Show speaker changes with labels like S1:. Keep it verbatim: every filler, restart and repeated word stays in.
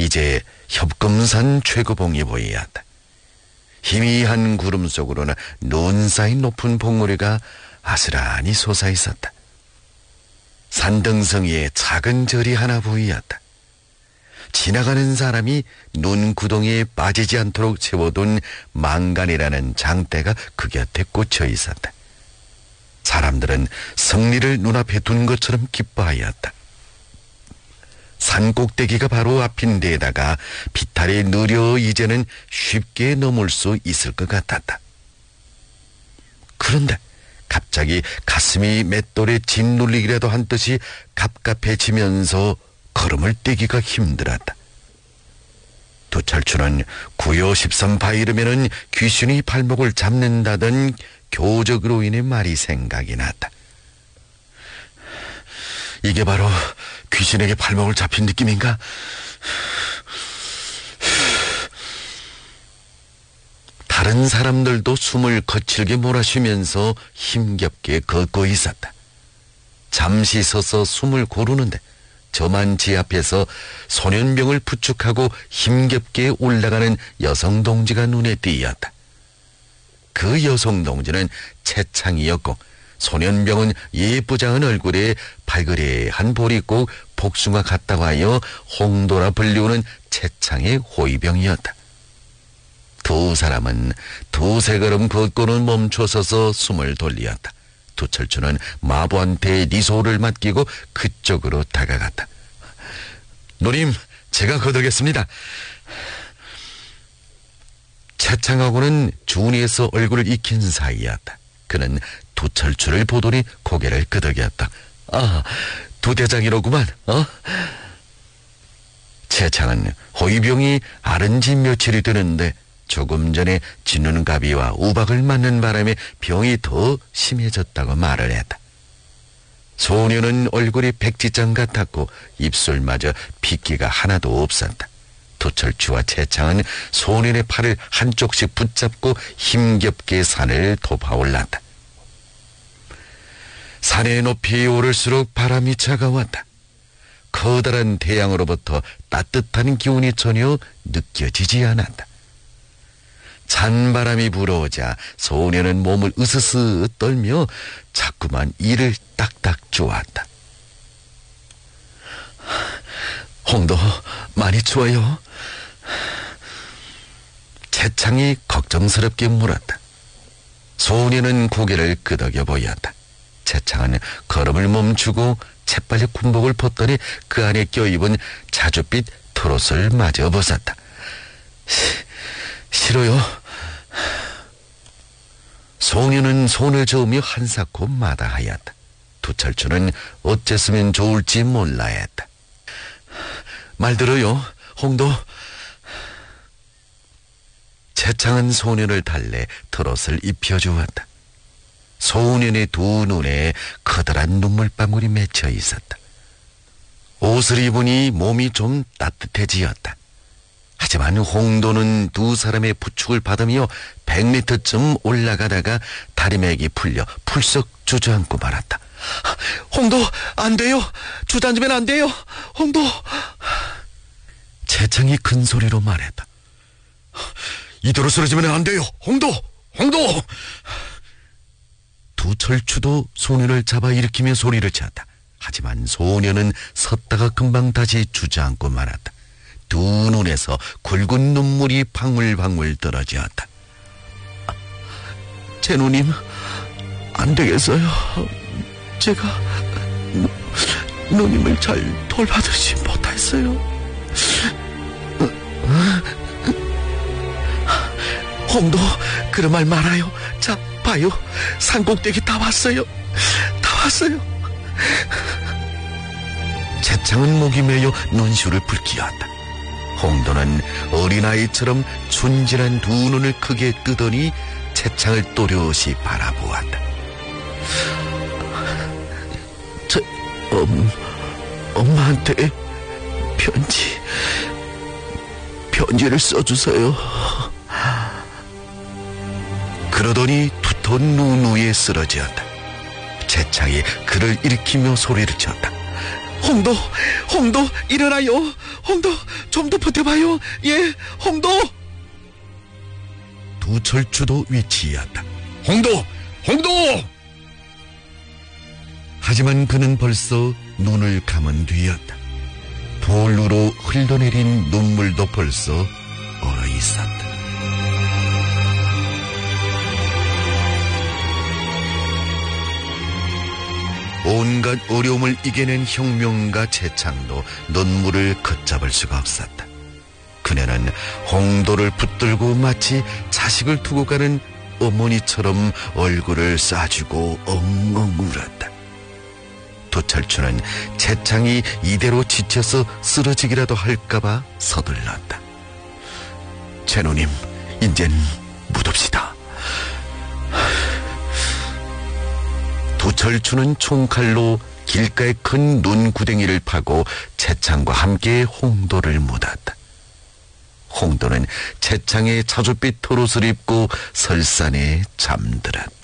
S1: 이제 협금산 최고봉이 보이었다. 희미한 구름 속으로는 눈 쌓인 높은 봉우리가 아스란히 솟아 있었다. 산등성 위에 작은 절이 하나 보이었다. 지나가는 사람이 눈 구덩이에 빠지지 않도록 채워둔 망간이라는 장대가 그 곁에 꽂혀 있었다. 사람들은 승리를 눈앞에 둔 것처럼 기뻐하였다. 산 꼭대기가 바로 앞인 데에다가 비탈이 느려 이제는 쉽게 넘을 수 있을 것 같았다. 그런데 갑자기 가슴이 맷돌에 짓눌리기라도 한 듯이 갑갑해지면서 걸음을 떼기가 힘들었다. 도철추는 구요십삼 바 이르면은 귀신이 발목을 잡는다던 교적으로 인해 말이 생각이 났다. 이게 바로 귀신에게 발목을 잡힌 느낌인가? 다른 사람들도 숨을 거칠게 몰아쉬면서 힘겹게 걷고 있었다. 잠시 서서 숨을 고르는데 저만 지 앞에서 소년병을 부축하고 힘겹게 올라가는 여성 동지가 눈에 띄었다. 그 여성 동지는 채창이었고 소년병은 예쁘장한 얼굴에 발그레한 볼이 꼭 복숭아 같다고 하여 홍도라 불리우는 채창의 호위병이었다. 두 사람은 두세 걸음 걷고는 멈춰서서 숨을 돌리었다. 도철추는 마부한테 니소를 맡기고 그쪽으로 다가갔다. 누님, 제가 거두겠습니다. 채창하고는 준이에서 얼굴을 익힌 사이였다. 그는 도철추를 보더니 고개를 끄덕였다. 아, 도대장이로구만, 어? 채창은 호위병이 앓은 지 며칠이 되는데 조금 전에 진눈가비와 우박을 맞는 바람에 병이 더 심해졌다고 말을 했다. 소녀는 얼굴이 백지장 같았고 입술마저 핏기가 하나도 없었다. 도철추와 채창은 소년의 팔을 한쪽씩 붙잡고 힘겹게 산을 덮어올랐다. 산에 높이 오를수록 바람이 차가웠다. 커다란 태양으로부터 따뜻한 기운이 전혀 느껴지지 않았다. 찬바람이 불어오자 소녀는 몸을 으스스 떨며 자꾸만 이를 딱딱 쪼았다. 홍도 많이 추워요? 채창이 걱정스럽게 물었다. 소녀는 고개를 끄덕여 보였다. 채창은 걸음을 멈추고 재빨리 군복을 벗더니 그 안에 껴입은 자줏빛 트롯을 마저 벗었다. 싫어요. 소녀는 손을 저으며 한사코 마다하였다. 도철추는 어째서면 좋을지 몰라 했다. 말 들어요, 홍도. 채창은 소년을 달래 트롯을 입혀주었다. 소년의 두 눈에 커다란 눈물방울이 맺혀 있었다. 옷을 입으니 몸이 좀 따뜻해지었다. 하지만 홍도는 두 사람의 부축을 받으며 백 미터쯤 올라가다가 다리맥이 풀려 풀썩 주저앉고 말았다. 홍도, 안 돼요. 주저앉으면 안 돼요. 홍도. 채창이 큰 소리로 말했다. 이대로 쓰러지면 안 돼요. 홍도, 홍도. 도철추도 소년을 잡아 일으키며 소리를 쳤다. 하지만 소년은 섰다가 금방 다시 주저앉고 말았다. 두 눈에서 굵은 눈물이 방울방울 떨어지었다. 제 누님, 안 되겠어요. 제가 누, 누님을 잘 돌봐주지 못했어요. 홍도, 그런 말 말아요. 자, 봐요. 산꼭대기 다 왔어요. 다 왔어요. 채창은 목이 메여 눈시울을 붉히었다. 홍도는 어린아이처럼 순진한 두 눈을 크게 뜨더니 채창을 또렷이 바라보았다. 저, 엄, 엄마한테 편지, 편지를 써주세요. 그러더니 두터운 눈 위에 쓰러졌다. 채창이 그를 일으키며 소리를 쳤다. 홍도, 홍도, 일어나요. 홍도, 좀 더 버텨봐요. 예, 홍도. 두 철주도 위치하였다.
S2: 홍도! 홍도!
S1: 하지만 그는 벌써 눈을 감은 뒤였다. 볼루로 흘러내린 눈물도 벌써 얼어 있었다. 온갖 어려움을 이겨낸 혁명가 채창도 눈물을 걷잡을 수가 없었다. 그녀는 홍도를 붙들고 마치 자식을 두고 가는 어머니처럼 얼굴을 싸주고 엉엉 울었다. 도철추는 채창이 이대로 지쳐서 쓰러지기라도 할까봐 서둘렀다. 제노님, 인젠 묻읍시다. 도철추는 총칼로 길가의 큰 눈구덩이를 파고 채창과 함께 홍도를 묻었다. 홍도는 채창의 차주빛 털옷을 입고 설산에 잠들었다.